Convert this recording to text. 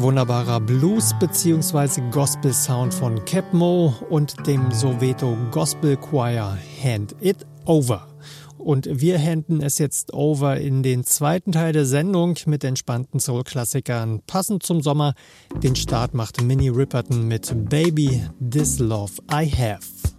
Wunderbarer Blues- bzw. Gospel-Sound von Capmo und dem Soweto Gospel Choir Hand It Over. Und wir handen es jetzt over in den zweiten Teil der Sendung mit entspannten Soul-Klassikern. Passend zum Sommer, den Start macht Minnie Riperton mit Baby, This Love I Have.